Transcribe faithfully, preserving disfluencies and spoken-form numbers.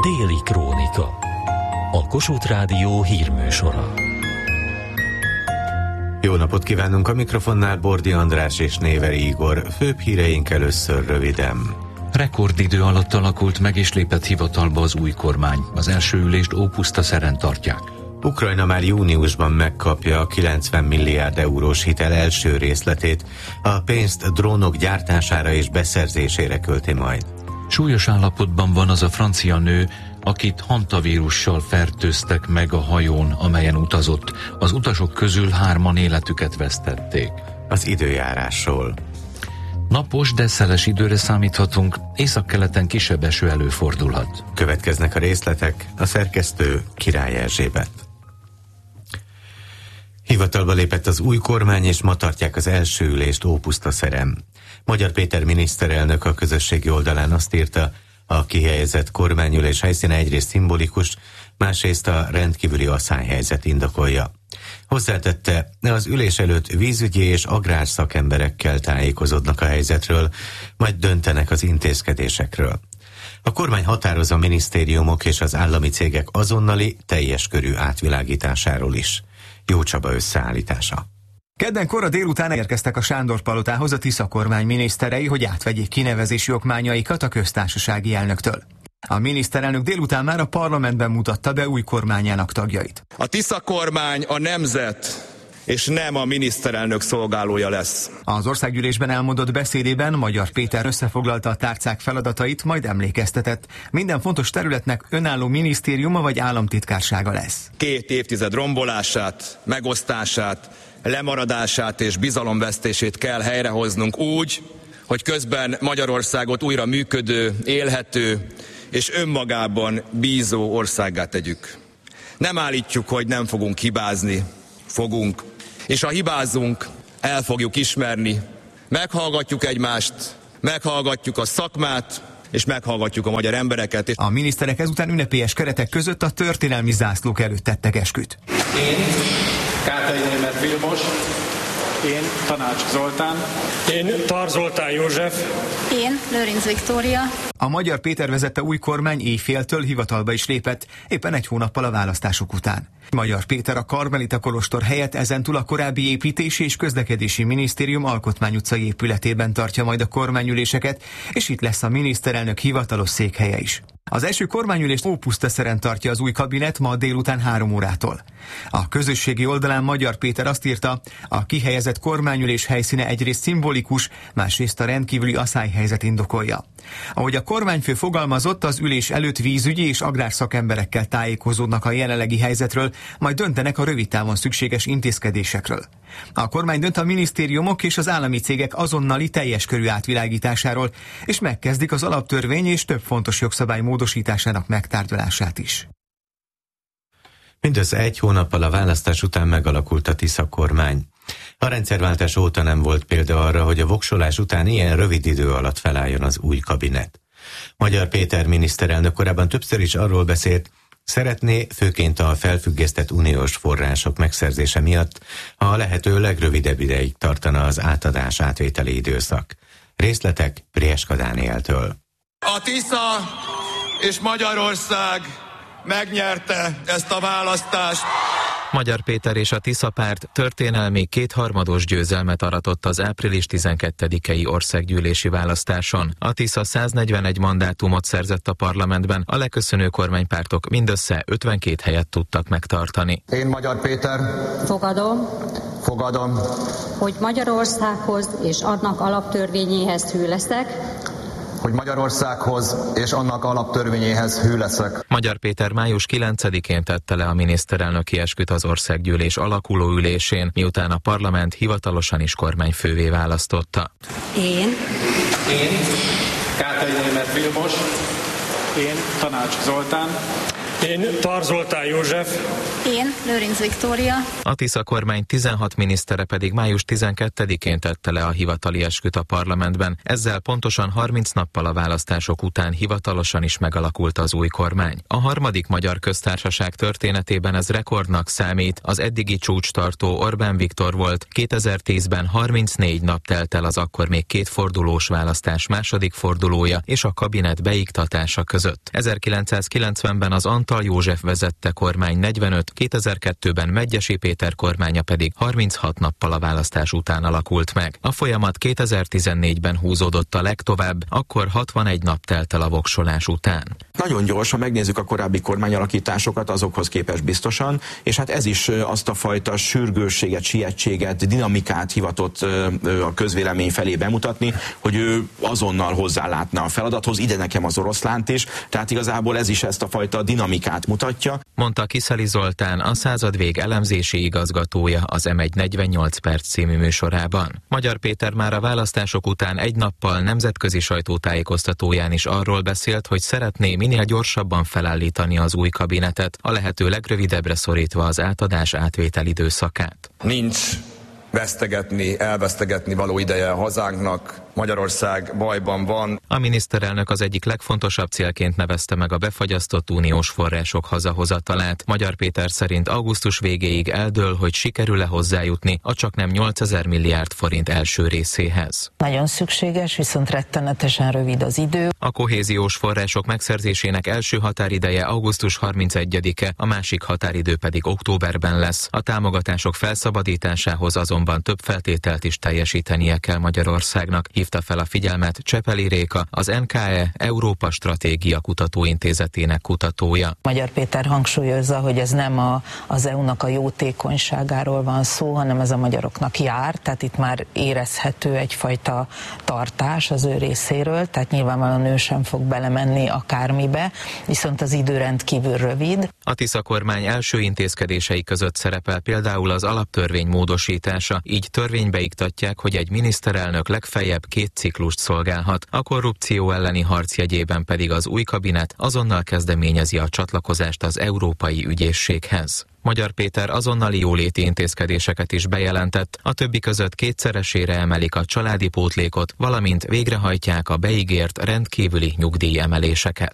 Déli Krónika. A Kossuth Rádió hírműsora. Jó napot kívánunk, a mikrofonnál Bordi András és Néveri Igor. Főbb híreink először röviden. Rekordidő alatt alakult meg és lépett hivatalba az új kormány. Az első ülést ópusztaszeren tartják. Ukrajna már júniusban megkapja a kilencven milliárd eurós hitel első részletét. A pénzt drónok gyártására és beszerzésére költi majd. Súlyos állapotban van az a francia nő, akit hantavírussal fertőztek meg a hajón, amelyen utazott. Az utasok közül hárman életüket vesztették. Az időjárásról. Napos, de szeles időre számíthatunk, északkeleten kisebb eső előfordulhat. Következnek a részletek, a szerkesztő Király Erzsébet. Hivatalba lépett az új kormány, és ma tartják az első ülést ópusztaszeren. Magyar Péter miniszterelnök a közösségi oldalán azt írta, a kihelyezett kormányülés helyszíne egyrészt szimbolikus, másrészt a rendkívüli aszályhelyzet indokolja. Hozzátette, az ülés előtt vízügyi és agrárszakemberekkel tájékozódnak a helyzetről, majd döntenek az intézkedésekről. A kormány határoz a minisztériumok és az állami cégek azonnali, teljes körű átvilágításáról is. Jó Csaba összeállítása. Kedden kora délután érkeztek a Sándor-palotához a Tisza kormány miniszterei, hogy átvegyék kinevezési okmányaikat a köztársasági elnöktől. A miniszterelnök délután már a parlamentben mutatta be új kormányának tagjait. A Tisza kormány a nemzet és nem a miniszterelnök szolgálója lesz. Az országgyűlésben elmondott beszédében Magyar Péter összefoglalta a tárcák feladatait, majd emlékeztetett. Minden fontos területnek önálló minisztériuma vagy államtitkársága lesz. Két évtized rombolását, megosztását, lemaradását és bizalomvesztését kell helyrehoznunk úgy, hogy közben Magyarországot újra működő, élhető és önmagában bízó országgá tegyük. Nem állítjuk, hogy nem fogunk hibázni, fogunk. És ha hibázunk, el fogjuk ismerni, meghallgatjuk egymást, meghallgatjuk a szakmát, és meghallgatjuk a magyar embereket. A miniszterek ezután ünnepélyes keretek között a történelmi zászlók előtt tettek esküt. Én, Kátai Németh Vilmos, én, Tanács Zoltán, én, Tar Zoltán József, én, Lőrinc Viktória. A Magyar Péter vezette új kormány éjféltől hivatalba is lépett, éppen egy hónappal a választások után. Magyar Péter a Karmelita kolostor helyett ezentúl a korábbi építési és közlekedési minisztérium Alkotmány utcai épületében tartja majd a kormányüléseket, és itt lesz a miniszterelnök hivatalos székhelye is. Az első kormányülést ópusztaszeren tartja az új kabinet ma délután három órától. A közösségi oldalán Magyar Péter azt írta, a kihelyezett kormányülés helyszíne egyrészt szimbolikus, másrészt a rendkívüli aszályhelyzet indokolja. Ahogy a kormányfő fogalmazott, az ülés előtt vízügyi és agrárszakemberekkel tájékozódnak a jelenlegi helyzetről, majd döntenek a rövid távon szükséges intézkedésekről. A kormány dönt a minisztériumok és az állami cégek azonnali teljes körű átvilágításáról, és megkezdik az alaptörvény és több fontos jogszabály módosításának megtárgyalását is. Mindössze egy hónappal a választás után megalakult a Tisza kormány. A rendszerváltás óta nem volt példa arra, hogy a voksolás után ilyen rövid idő alatt felálljon az új kabinet. Magyar Péter miniszterelnök korábban többször is arról beszélt, szeretné főként a felfüggesztett uniós források megszerzése miatt, ha a lehető legrövidebb ideig tartana az átadás átvételi időszak. Részletek Prieska Dánieltől. A Tisza és Magyarország megnyerte ezt a választást. Magyar Péter és a Tisza párt történelmi kétharmados győzelmet aratott az április tizenkettedikei országgyűlési választáson. A Tisza száznegyvenegy mandátumot szerzett a parlamentben, a leköszönő kormánypártok mindössze ötvenkét helyet tudtak megtartani. Én, Magyar Péter, fogadom, fogadom, hogy Magyarországhoz és annak alaptörvényéhez hű leszek, hogy Magyarországhoz és annak alaptörvényéhez hű leszek. Magyar Péter május kilencedikén tette le a miniszterelnöki esküt az országgyűlés alakuló ülésén, miután a parlament hivatalosan is kormányfővé választotta. Én, én, Kátai Németh Vilmos, én, Tanács Zoltán, Én Tarzoltán József. Én Lőrinc Viktória. A Tisza kormány tizenhat minisztere pedig május tizenkettedikén tette le a hivatali esküt a parlamentben. Ezzel pontosan harminc nappal a választások után hivatalosan is megalakult az új kormány. A harmadik magyar köztársaság történetében ez rekordnak számít. Az eddigi csúcstartó Orbán Viktor volt. kétezer-tízben harmincnégy nap telt el az akkor még kétfordulós választás második fordulója és a kabinet beiktatása között. ezerkilencszázkilencvenben az Antal József vezette kormány negyvenöt, kétezer-kettőben Medgyessy Péter kormánya pedig harminchat nappal a választás után alakult meg. A folyamat kétezer-tizennégyben húzódott a legtovább, akkor hatvanegy nap telt el a voksolás után. Nagyon gyors, ha megnézzük a korábbi kormányalakításokat, azokhoz képest biztosan, és hát ez is azt a fajta sürgősséget, sietséget, dinamikát hivatott a közvélemény felé bemutatni, hogy ő azonnal hozzálátna a feladathoz, ide nekem az oroszlánt is, tehát igazából ez is ezt a fajta dinamikát mutatja. Mondta Kiszeli Zoltán, a századvég elemzési igazgatója az em egy negyvennyolc perc című műsorában. Magyar Péter már a választások után egy nappal nemzetközi sajtótájékoztatóján is arról beszélt, hogy szeretné minél gyorsabban felállítani az új kabinetet, a lehető legrövidebbre szorítva az átadás átvétel időszakát. Nincs vesztegetni, elvesztegetni való ideje a hazánknak. Magyarország bajban van. A miniszterelnök az egyik legfontosabb célként nevezte meg a befagyasztott uniós források hazahozatalát. Magyar Péter szerint augusztus végéig eldől, hogy sikerül-e hozzájutni a csaknem nyolcezer milliárd forint első részéhez. Nagyon szükséges, viszont rettenetesen rövid az idő. A kohéziós források megszerzésének első határideje augusztus harmincegyedike, a másik határidő pedig októberben lesz. A támogatások felszabadításához azonban több feltételt is teljesítenie kell Magyarországnak. Hívta fel a figyelmet Csepeli Réka, az en ká e Európa Stratégia Kutatóintézetének kutatója. Magyar Péter hangsúlyozza, hogy ez nem a, az é u-nak a jótékonyságáról van szó, hanem ez a magyaroknak jár, tehát itt már érezhető egyfajta tartás az ő részéről, tehát nyilvánvalóan ő sem fog belemenni akármibe, viszont az idő rendkívül rövid. A Tisza kormány első intézkedései között szerepel például az alaptörvény módosítása, így törvénybe iktatják, hogy egy miniszterelnök legfeljebb két ciklust szolgálhat, a korrupció elleni harc jegyében pedig az új kabinet azonnal kezdeményezi a csatlakozást az Európai Ügyészséghez. Magyar Péter azonnali jóléti intézkedéseket is bejelentett, a többi között kétszeresére emelik a családi pótlékot, valamint végrehajtják a beígért rendkívüli nyugdíjemeléseket.